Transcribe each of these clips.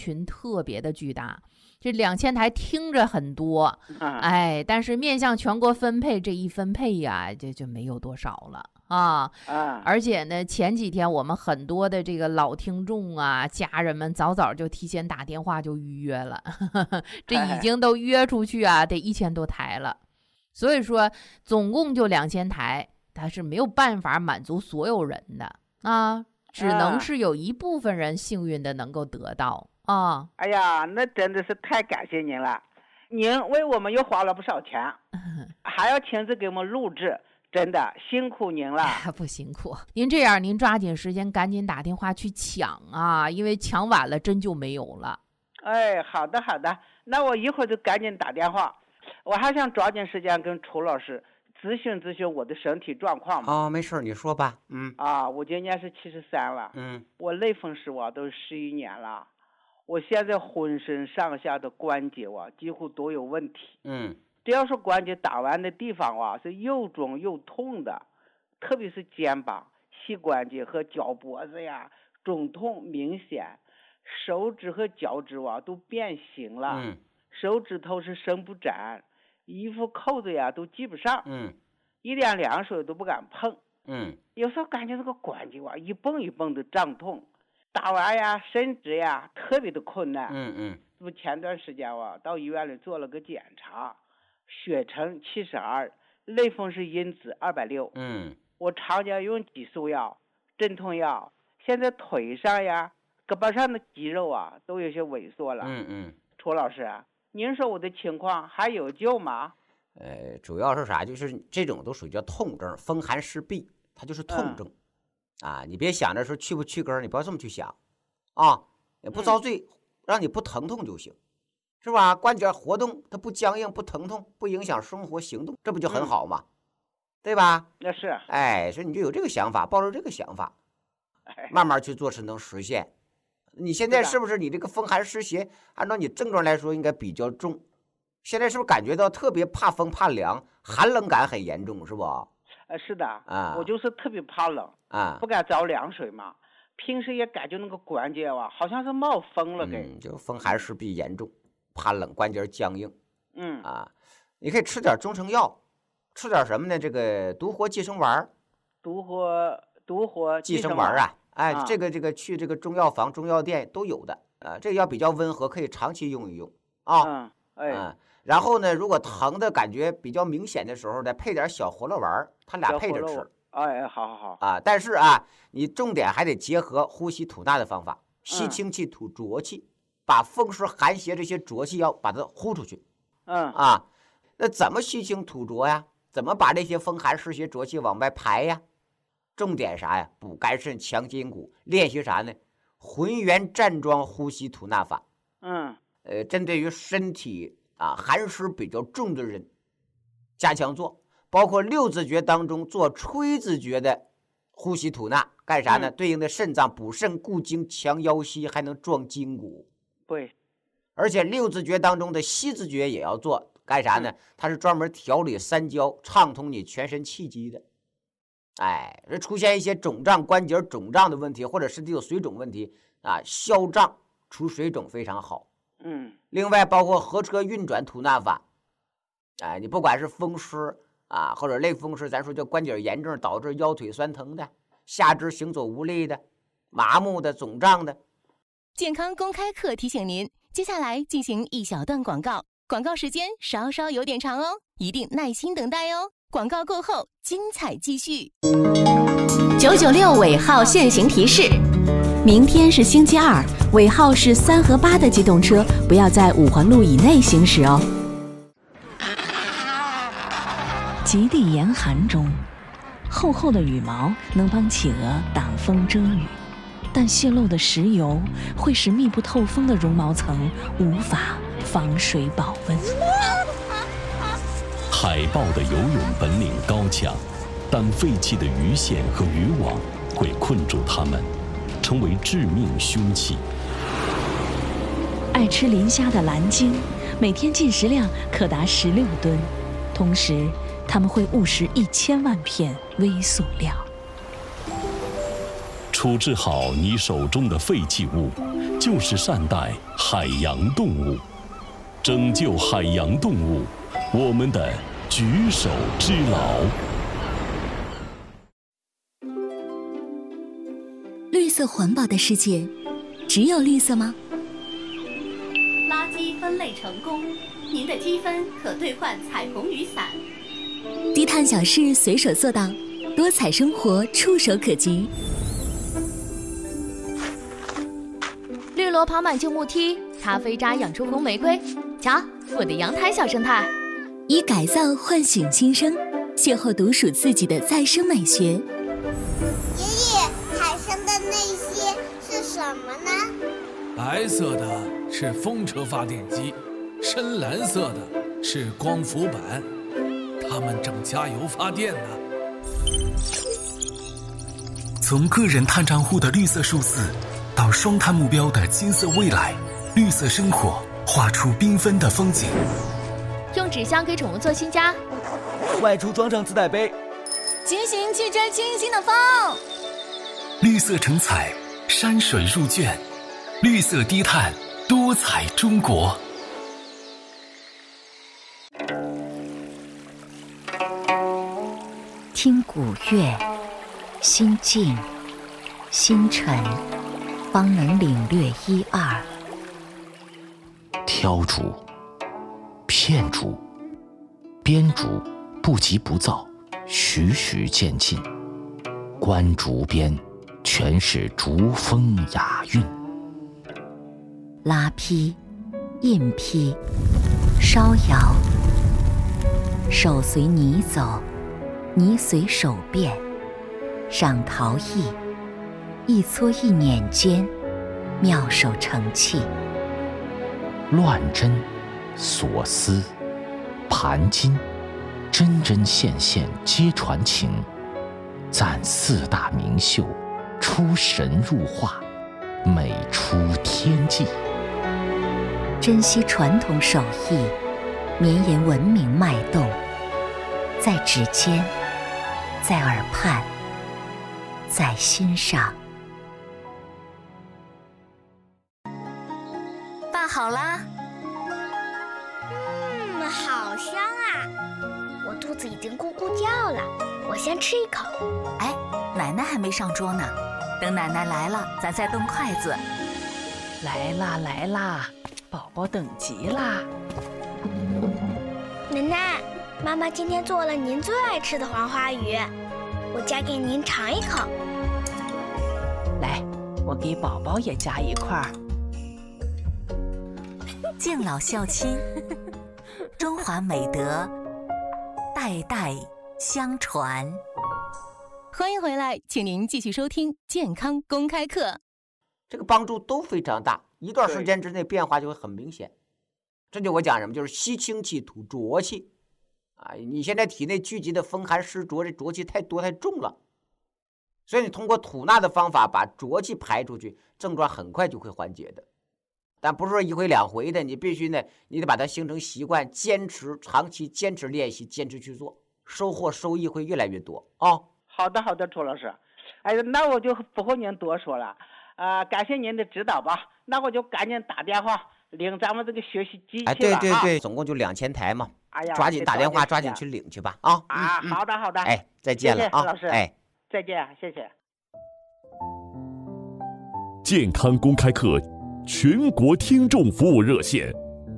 群特别的巨大。这2000台听着很多，但是面向全国分配，这一分配呀，就没有多少了啊。而且呢，前几天我们很多的这个老听众啊，家人们早早就提前打电话就预约了，这已经都约出去啊，得1000多台了。所以说，总共就2000台，它是没有办法满足所有人的啊，只能是有一部分人幸运的能够得到。 哎呀，那真的是太感谢您了，您为我们又花了不少钱，还要亲自给我们录制，真的辛苦您了。 不辛苦，您这样，您抓紧时间赶紧打电话去抢啊，因为抢晚了真就没有了。 好的好的，那我一会儿就赶紧打电话。我还想抓紧时间跟楚老师咨询我的身体状况嘛。 没事，你说吧。 我今年是73了。我类风湿都11年了。我现在浑身上下的关节几乎都有问题。只要是关节打完的地方是又肿又痛的，特别是肩膀、膝关节和脚脖子呀，肿痛明显。手指和脚趾都变形了。手指头是伸不展，衣服扣子都系不上。一点凉水都不敢碰。有时候感觉这个关节一蹦一蹦的胀痛。打完呀，伸直呀，特别的困难。不，前段时间到医院里做了个检查，血沉72，类风湿因子260。我常年用激素药、镇痛药，现在腿上呀、胳膊上的肌肉都有些萎缩了。楚老师，您说我的情况还有救吗？ 主要是啥？就是这种都属于叫痛症，风寒湿痹，它就是痛症。你别想着说去不去根，你不要这么去想也不遭罪，让你不疼痛就行，是吧？关节活动它不僵硬不疼痛，不影响生活行动，这不就很好吗？对吧？ 那是。 所以你就有这个想法，抱着这个想法慢慢去做，是能实现。你现在是不是你这个风寒湿邪按照你症状来说应该比较重，现在是不是感觉到特别怕风怕凉，寒冷感很严重，是不？ 是的。我就是特别怕冷不敢找凉水嘛。平时也感觉那个关节好像是冒风了就风寒湿痹严重，怕冷，关节僵硬。你可以吃点中成药，吃点什么呢？这个独活寄生丸。独活寄生丸这个去这个中药房、中药店都有的。这个药比较温和，可以长期用一用然后呢，如果疼的感觉比较明显的时候呢，配点小活络丸，它俩配着吃。 好但是你重点还得结合呼吸吐纳的方法，吸清气吐浊气，把风湿寒邪这些浊气要把它呼出去。那怎么吸清吐浊呀？怎么把这些风寒湿邪浊气往外排呀？重点啥呀？补肝肾强筋骨，练习啥呢？浑圆站桩呼吸吐纳法。针对于身体寒湿比较重的人加强做，包括六字诀当中做吹字诀的呼吸吐纳，干啥呢？对应的肾脏补肾固精强腰膝，还能壮筋骨。 对。 而且六字诀当中的吸字诀也要做，干啥呢？它是专门调理三焦，畅通你全身气机的。出现一些肿胀、关节肿胀的问题，或者身体有水肿问题消胀除水肿非常好。另外包括合车运转吐纳法。你不管是风湿或者类风湿，咱说叫关节炎症导致腰腿酸疼的，下肢行走无力的，麻木的，肿胀的。 健康公开课提醒您，接下来进行一小段广告，广告时间稍稍有点长哦，一定耐心等待哦。广告过后，精彩继续。 996尾号限行提示：明天是星期二，尾号是3和8的机动车不要在5环路以内行驶哦。极地严寒中，厚厚的羽毛能帮企鹅挡风遮雨，但泄漏的石油会使密不透风的绒毛层无法防水保温。 海豹的游泳本领高强，但废弃的鱼线和渔网会困住它们，成为致命凶器。 爱吃磷虾的蓝鲸每天进食量可达16吨，同时它们会误食1000万片微塑料。 处置好你手中的废弃物，就是善待海洋动物，拯救海洋动物，我们的举手之劳。 绿色环保的世界，只有绿色吗？ 垃圾分类成功，您的积分可兑换彩虹雨伞。 低碳小事随手做到，多彩生活触手可及。 绿萝跑满旧木梯，咖啡渣养出红玫瑰。瞧，我的阳台小生态。 以改造唤醒新生，邂逅独属自己的再生美学。 爷爷，海上的那些是什么呢？ 白色的是风车发电机，深蓝色的是光伏板，它们正加油发电呢。 从个人碳账户的绿色数字，到双碳目标的金色未来，绿色生活画出缤纷的风景。 用纸箱给宠物做新家， 外出装上自带杯， 骑行去追清新的风。 绿色成彩，山水入卷，绿色低碳，多彩中国。 听古乐，心静心沉，方能领略一二。 挑竹、片竹、编竹不急不躁，徐徐渐进。观竹边，全是竹风雅韵。 拉坯、印坯、烧窑，手随泥走，泥随手变。上陶艺，一搓一捻间，妙手成器。 乱针、锁丝、盘金，针针线线皆传情。赞四大名秀，出神入化，美出天际。 珍惜传统手艺，绵延文明脉动，在指尖，在耳畔，在心上。 拌好啦。 好香啊！我肚子已经咕咕叫了，我先吃一口。 哎，奶奶还没上桌呢，等奶奶来了，咱再动筷子。 来啦来啦，宝宝等急啦！ 奶奶，妈妈今天做了您最爱吃的黄花鱼，我夹给您尝一口。 来，我给宝宝也夹一块儿。 敬老孝亲，中华美德代代相传。 欢迎回来，请您继续收听健康公开课。 这个帮助都非常大，一段时间之内变化就会很明显。这就我讲什么，就是吸清气吐浊气啊！你现在体内聚集的风寒湿浊，这浊气太多太重了，所以你通过吐纳的方法把浊气排出去，症状很快就会缓解的。但不是说一回两回的，你必须呢，你得把它形成习惯，坚持长期坚持练习，坚持去做，收益会越来越多啊！ 好的，楚老师。哎，那我就不和您多说了，感谢您的指导吧。那我就赶紧打电话领咱们这个学习机器了。 对，总共就2000台嘛。哎呀，抓紧打电话，抓紧去领去吧啊！ 好的。 哎，再见了啊， 老师。 哎， 再见，谢谢。 健康公开课全国听众服务热线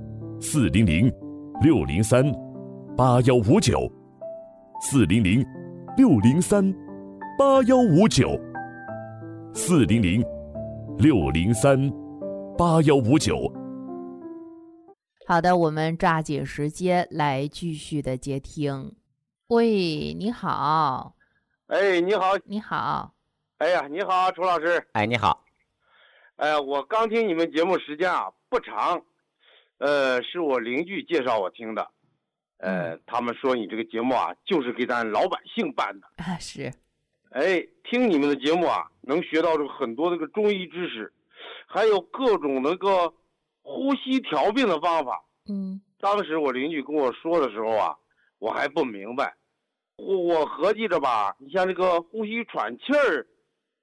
，400-603-8159，400-603-8159。 好的，我们抓紧时间来继续的接听。喂，你好。 哎，你好。 你好。 哎呀，你好，楚老师。 哎，你好。 我刚听你们节目时间不长，是我邻居介绍我听的，他们说你这个节目就是给咱老百姓办的。 是。 哎，听你们的节目能学到这个很多这个中医知识，还有各种那个呼吸调病的方法。当时我邻居跟我说的时候我还不明白，我合计着吧，你像这个呼吸喘气儿，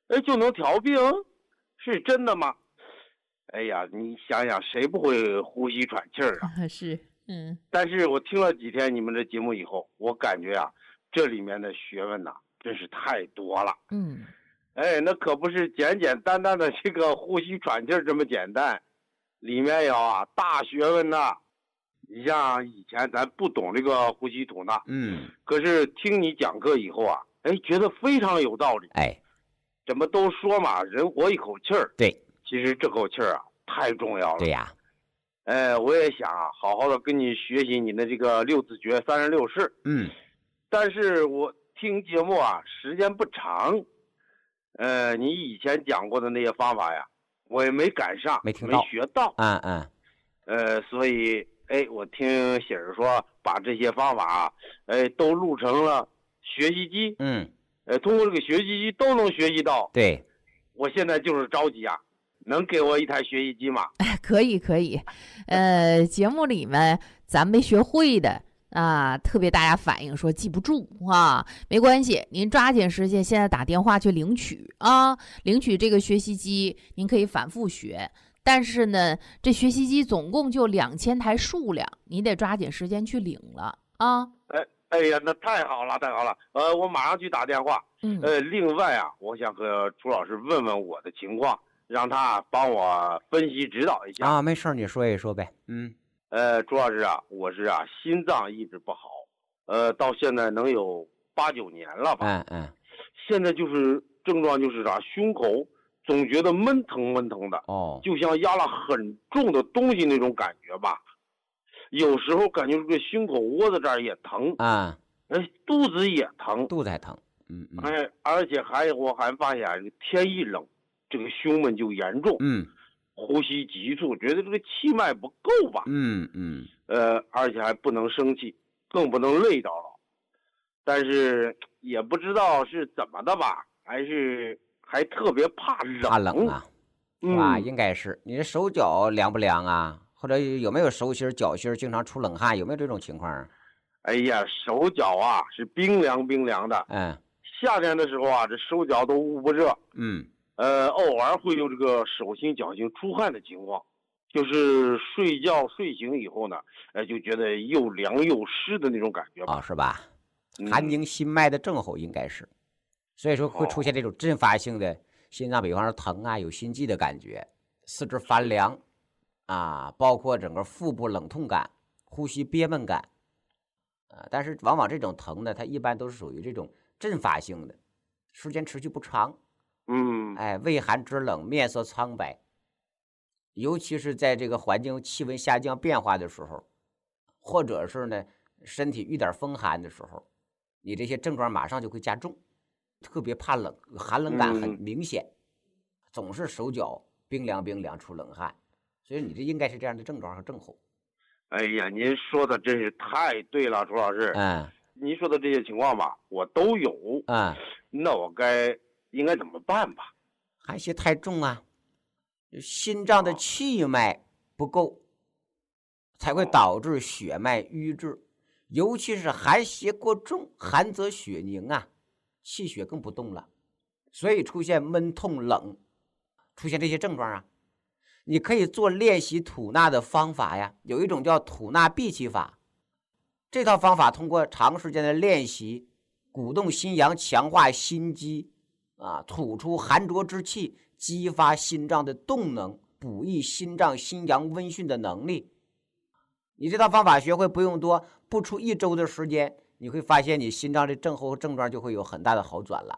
就能调病，是真的吗？哎呀，你想想，谁不会呼吸喘气儿啊？ 是， 但是我听了几天你们的节目以后，我感觉啊，这里面的学问呐，真是太多了。那可不是简简单单的这个呼吸喘气儿这么简单，里面有大学问呐。你像以前咱不懂这个呼吸吐纳，可是听你讲课以后啊，觉得非常有道理。怎么都说嘛，人活一口气儿， 对， 其实这口气儿啊太重要了。 对呀， 我也想好好的跟你学习你的这个六字诀36式。但是我听节目啊时间不长，你以前讲过的那些方法呀，我也没赶上，没学到。所以我听喜儿说把这些方法都录成了学习机。通过这个学习机都能学习到。 对， 我现在就是着急啊，能给我一台学习机吗？ 可以。节目里面咱没学会的啊，特别大家反映说记不住啊，没关系，您抓紧时间现在打电话去领取啊，领取这个学习机，您可以反复学。但是呢，这学习机总共就2000台数量，你得抓紧时间去领了啊。 哎呀，那太好了。我马上去打电话。另外啊，我想和楚老师问问我的情况，让他帮我分析指导一下啊。没事，你说一说呗。 楚老师啊，我是心脏一直不好，到现在能有8、9年了吧。现在就是症状就是胸口总觉得闷疼的，就像压了很重的东西那种感觉吧。有时候感觉这个胸口窝子这儿也疼肚子也疼， 肚子还疼。 而且我还发现天一冷，这个胸闷就严重。呼吸急促，觉得这个气脉不够吧。而且还不能生气，更不能累着了。但是也不知道是怎么的吧，还特别怕冷啊。应该是你的手脚凉不凉啊？或者有没有手心脚心经常出冷汗，有没有这种情况啊？ 手脚是冰凉的。夏天的时候这手脚都捂不热。偶尔会有这个手心脚心出汗的情况，就是睡醒以后呢，就觉得又凉又湿的那种感觉吧。 是吧？寒凝心脉的症候应该是，所以说会出现这种阵发性的心脏，比方说疼有心悸的感觉，四肢发凉包括整个腹部冷痛感、呼吸憋闷感但是往往这种疼呢，它一般都是属于这种阵发性的，时间持续不长。畏寒肢冷，面色苍白，尤其是在这个环境气温下降变化的时候，或者是呢身体遇点风寒的时候，你这些症状马上就会加重，特别怕冷，寒冷感很明显，总是手脚冰凉出冷汗，所以你这应该是这样的症状和症候。 您说的真是太对了，楚老师。您说的这些情况吧，我都有。那我应该怎么办吧？ 寒邪太重心脏的气脉不够，才会导致血脉瘀滞，尤其是寒邪过重，寒则血凝气血更不动了，所以出现闷痛冷，出现这些症状你可以做练习吐纳的方法有一种叫吐纳闭气法。这套方法通过长时间的练习，鼓动心阳，强化心肌吐出寒浊之气，激发心脏的动能，补益心脏心阳温煦的能力。你这套方法学会不用多，不出1周的时间，你会发现你心脏的症候和症状就会有很大的好转了。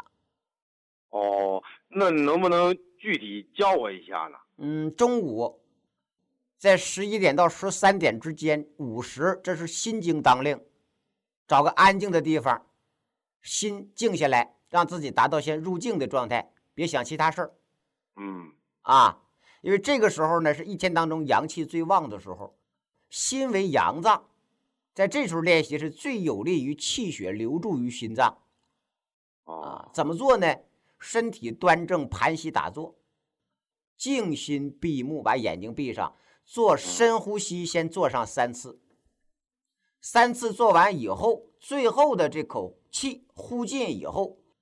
那能不能具体教我一下呢？ 中午在11点到13点之间午时，这是心经当令，找个安静的地方，心静下来，让自己达到先入静的状态，别想其他事儿。因为这个时候呢是一天当中阳气最旺的时候，心为阳脏，在这时候练习是最有利于气血流注于心脏。怎么做呢？身体端正，盘膝打坐，静心闭目，把眼睛闭上，做深呼吸，先做上3次。3次做完以后，最后的这口气呼尽以后，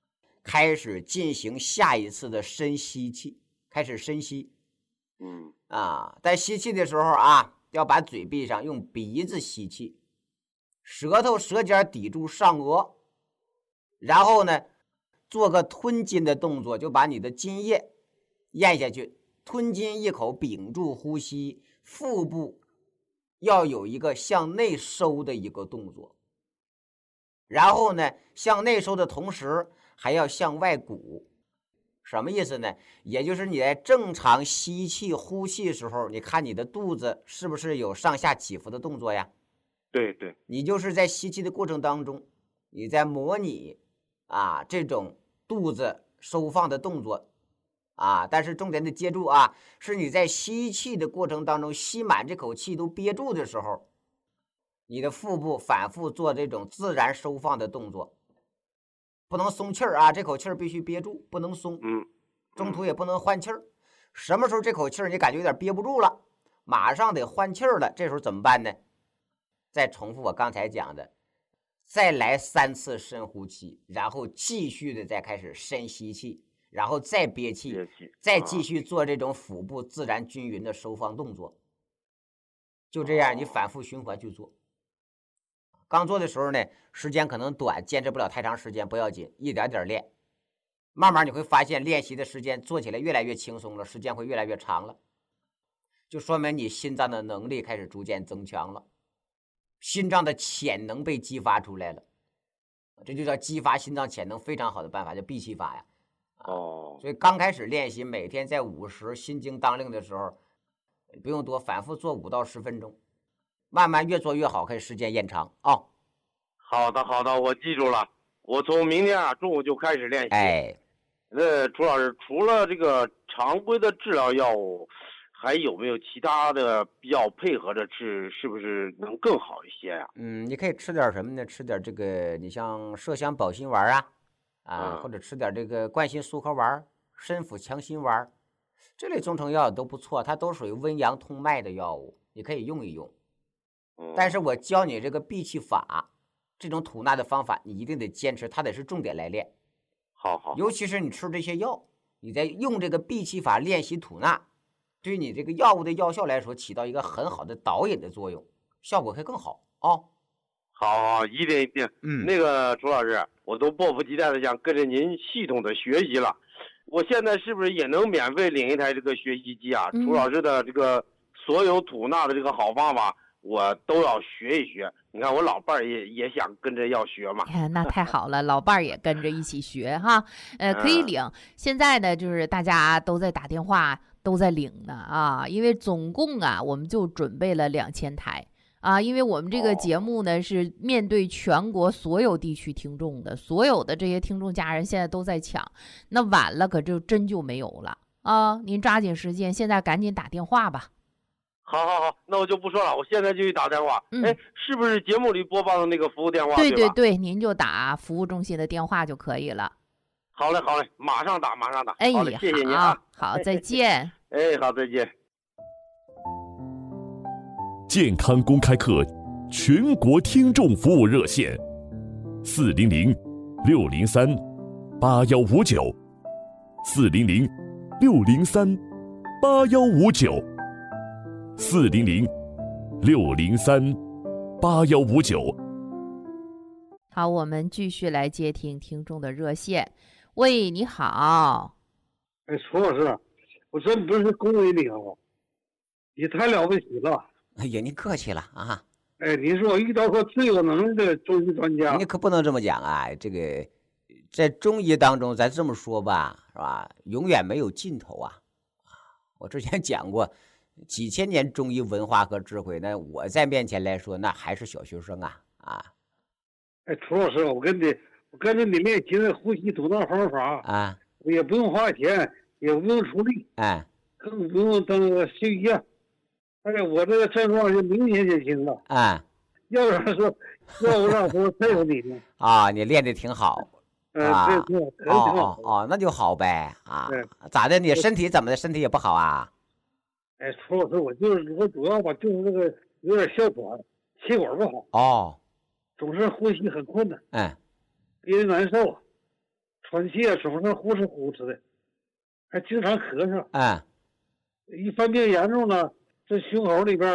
开始进行下一次的深吸气，开始深吸。在吸气的时候啊，要把嘴闭上，用鼻子吸气，舌尖抵住上颚，然后呢，做个吞津的动作，就把你的津液咽下去，吞津一口，屏住呼吸，腹部要有一个向内收的一个动作，然后呢，向内收的同时还要向外鼓。什么意思呢？也就是你在正常吸气呼气的时候，你看你的肚子是不是有上下起伏的动作呀？ 对， 你就是在吸气的过程当中，你在模拟这种肚子收放的动作但是重点得接住是你在吸气的过程当中，吸满这口气都憋住的时候，你的腹部反复做这种自然收放的动作，不能松气儿这口气儿必须憋住，不能松。中途也不能换气儿。什么时候这口气儿你感觉有点憋不住了，马上得换气儿了，这时候怎么办呢？再重复我刚才讲的，再来3次深呼气，然后继续的再开始深吸气，然后再憋气，再继续做这种腹部自然均匀的收放动作。就这样你反复循环去做。刚做的时候呢，时间可能短，坚持不了太长时间，不要紧，一点点练，慢慢你会发现练习的时间做起来越来越轻松了，时间会越来越长了，就说明你心脏的能力开始逐渐增强了，心脏的潜能被激发出来了，这就叫激发心脏潜能非常好的办法，叫闭气法呀。所以刚开始练习，每天在午时心惊当令的时候，不用多，反复做5到10分钟，慢慢越做越好，可以时间延长好的，我记住了，我从明天中午就开始练习。楚老师，除了这个常规的治疗药物，还有没有其他的必要配合着吃，是不是能更好一些呀？ 你可以吃点什么呢？吃点这个，你像麝香保心丸或者吃点这个冠心素壳丸、参附强心丸，这类中成药都不错，它都属于温阳通脉的药物，你可以用一用。但是我教你这个闭气法，这种吐纳的方法，你一定得坚持，它得是重点来练。 好， 尤其是你吃这些药，你在用这个闭气法练习吐纳，对你这个药物的药效来说，起到一个很好的导引的作用，效果会更好好，一定。那个楚老师，我都迫不及待的想跟着您系统的学习了。我现在是不是也能免费领一台这个学习机啊？楚老师的这个所有吐纳的这个好方法，我都要学一学。你看我老伴儿也想跟着要学嘛。 那太好了，老伴儿也跟着一起学哈。可以领。现在呢，就是大家都在打电话，都在领呢因为总共我们就准备了2000台。因为我们这个节目呢是面对全国所有地区听众的，所有的这些听众家人现在都在抢，那晚了可就真就没有了您抓紧时间，现在赶紧打电话吧。 好，那我就不说了，我现在就去打电话。是不是节目里播放的那个服务电话？ 对，您就打服务中心的电话就可以了。 好嘞，马上打。好嘞，谢谢您好，再见。 好，再见。 健康公开课全国听众服务热线400-603-8159，400-603-8159。 好，我们继续来接听听众的热线。喂，你好。 楚老师，我真不是恭维你你太了不起了。 哎呀，您客气了您是我遇到过最有能力的中医专家。 你可不能这么讲这个在中医当中，咱这么说吧，是吧？永远没有尽头我之前讲过，几千年中医文化和智慧，那我在面前来说，那还是小学生楚老师，我跟着你练习的呼吸吐纳方法也不用花钱，也不用出力更不用当休息我这个症状是明显减轻了要不然说太有你呢你练得挺好那就好呗咋的？你身体怎么的？身体也不好楚老师，我主要吧，就是那个有点哮喘，气管不好总是呼吸很困难憋得难受喘气啊，手上呼哧呼哧的，还经常咳嗽。 哎， 一犯病严重了，这胸口里边